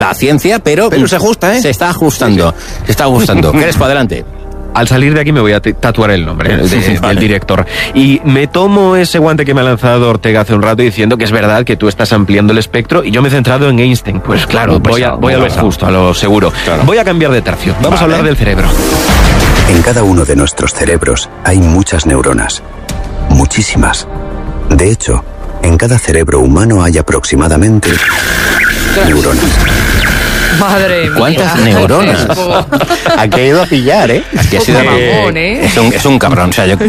la ciencia, pero se ajusta, ¿eh? Se está ajustando. Sí. Se está ajustando. Crespo, adelante. Al salir de aquí me voy a tatuar el nombre del director. Y me tomo ese guante que me ha lanzado Ortega hace un rato diciendo que es verdad que tú estás ampliando el espectro y yo me he centrado en Einstein. Pues claro, voy a lo justo, a lo seguro. Claro. Voy a cambiar de tercio. Vamos a hablar del cerebro. En cada uno de nuestros cerebros hay muchas neuronas. Muchísimas. De hecho, en cada cerebro humano hay aproximadamente neuronas. Madre mía. ¿Cuántas neuronas? Ha querido pillar, ¿eh? Es que ha sido mamón, ¿eh? Es un cabrón. O sea, yo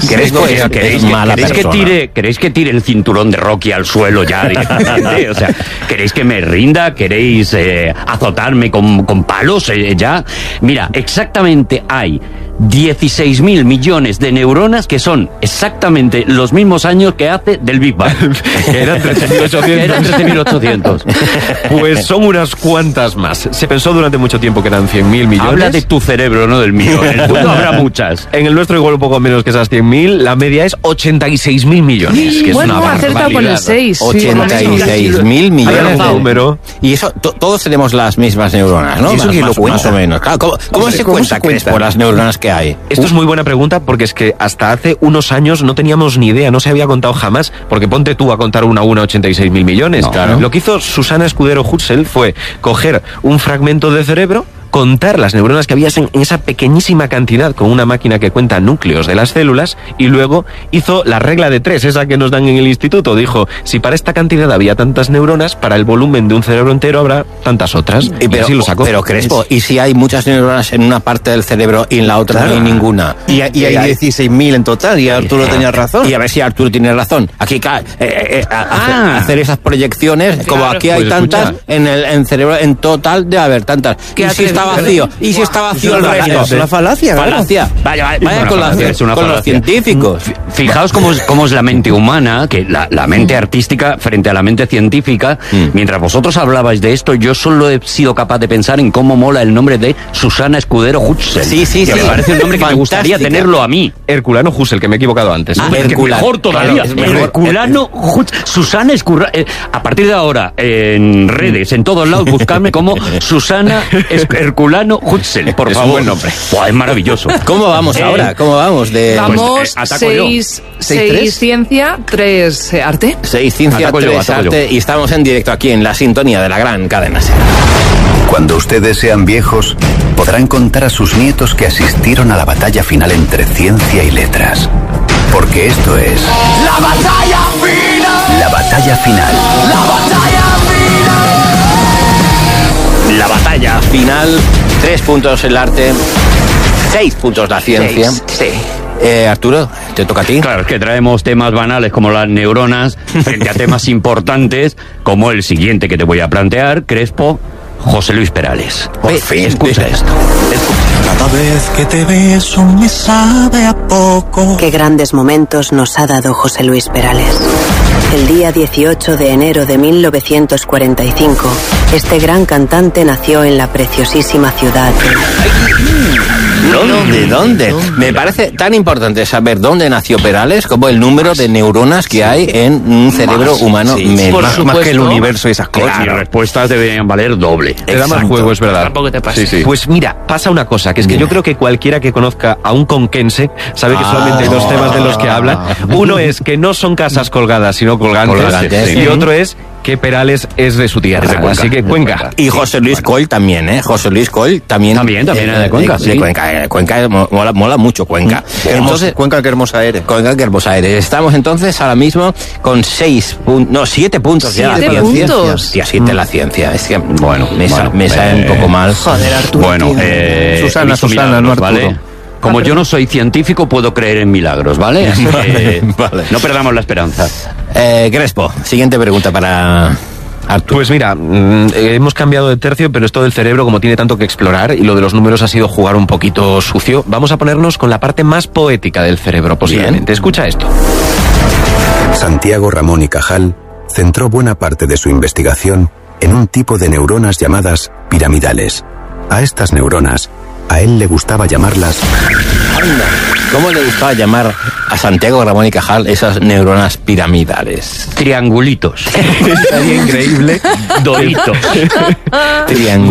¿Queréis que tire el cinturón de Rocky al suelo ya directamente? O sea, ¿queréis que me rinda? ¿Queréis azotarme con palos ya? Mira, exactamente hay 16.000 millones de neuronas que son exactamente los mismos años que hace del Big Bang. Eran 13.800. Pues son unas cuantas más. Se pensó durante mucho tiempo que eran 100.000 millones. Habla de tu cerebro, no del mío. En el tuyo habrá muchas. En el nuestro igual un poco menos que esas 100.000. La media es 86.000 millones. Que es una barbaridad. Acertado con el 6. 86.000 millones de número. Y eso, todos tenemos las mismas neuronas, ¿no? Eso quién lo cuenta. Más o menos. Claro, ¿Cómo se cuenta, Crespo, las neuronas que hay? Esto es muy buena pregunta porque es que hasta hace unos años no teníamos ni idea, no se había contado jamás, porque ponte tú a contar una 86.000 millones. No, claro. Lo que hizo Susana Escudero Huxell fue coger un fragmento de cerebro, contar las neuronas que había en esa pequeñísima cantidad con una máquina que cuenta núcleos de las células y luego hizo la regla de 3, esa que nos dan en el instituto. Dijo, si para esta cantidad había tantas neuronas, para el volumen de un cerebro entero habrá tantas otras. Y así lo sacó. Pero Crespo, ¿y si hay muchas neuronas en una parte del cerebro y en la otra no hay ninguna? Y hay 16.000 en total, y Arturo tenía razón. Y a ver si Arturo tiene razón. Aquí hacer esas proyecciones, claro, como aquí hay tantas, en el cerebro en total debe haber tantas. Y si está vacío, y si está vacío el resto. Es una falacia, falacia. Vaya con los científicos. Fijaos cómo es la mente humana, que la mente artística frente a la mente científica. Mientras vosotros hablabais de esto, yo solo he sido capaz de pensar en cómo mola el nombre de Susana Escudero Huxell. Sí. Me parece un nombre que me gustaría tenerlo a mí. Herculano Huxell, que me he equivocado antes. Mejor todavía. Herculano Huxell. Susana Escudero. A partir de ahora, en redes, en todos lados, buscarme como Susana Herculano Huxell, por favor. Un buen nombre. Es maravilloso. ¿Cómo vamos ahora? ¿Cómo vamos? Vamos 6 ciencia, 3 arte. 6 ciencia, 3 arte. Y estamos en directo aquí en la sintonía de la gran cadena SER. Cuando ustedes sean viejos, podrán contar a sus nietos que asistieron a la batalla final entre ciencia y letras. Porque esto es... ¡La batalla final! La batalla final. La batalla final. La batalla final. 3 puntos el arte, 6 puntos la ciencia. 6. Arturo, te toca a ti. Claro, es que traemos temas banales como las neuronas frente a temas importantes como el siguiente que te voy a plantear, Crespo. José Luis Perales. Por fin. Escucha esto. Cada vez que te beso me sabe a poco. Qué grandes momentos nos ha dado José Luis Perales. El día 18 de enero de 1945, este gran cantante nació en la preciosísima ciudad ¿Dónde? Me parece tan importante saber dónde nació Perales como el número de neuronas que hay en un cerebro humano. Más que el universo y esas cosas. Claro. Mis respuestas deberían valer doble. Te da más juego, es verdad. Tampoco te pasa. Sí. Pues mira, pasa una cosa, que es que yo creo que cualquiera que conozca a un conquense sabe que solamente hay 2 temas de los que hablan. Uno es que no son casas colgadas, sino colgantes. Y otro es que Perales es de su tierra, es de Cuenca, así que Cuenca. Y José Luis Coll también, ¿eh? José Luis Coll también. También era de Cuenca, sí. Cuenca mola mucho Cuenca. Entonces, Cuenca, qué hermosa eres. Cuenca, qué hermosa eres. Estamos entonces ahora mismo con 7 puntos ya. 7 puntos. Y así de la ciencia. Es que, bueno, me sale un poco mal. Joder, Arturo. Bueno, Susana, milagros, no Arturo. ¿vale? Como yo no soy científico, puedo creer en milagros, ¿vale? Así que Vale. no perdamos la esperanza. Crespo, siguiente pregunta para Arturo. Pues mira, hemos cambiado de tercio, pero esto del cerebro, como tiene tanto que explorar, y lo de los números ha sido jugar un poquito sucio, vamos a ponernos con la parte más poética del cerebro, posiblemente. Bien. Escucha esto. Santiago Ramón y Cajal centró buena parte de su investigación en un tipo de neuronas llamadas piramidales. A estas neuronas A él le gustaba llamarlas... Anda, ¿cómo le gustaba llamar a Santiago Ramón y Cajal esas neuronas piramidales? Triangulitos. Estaría increíble. Doritos. Triangulitos.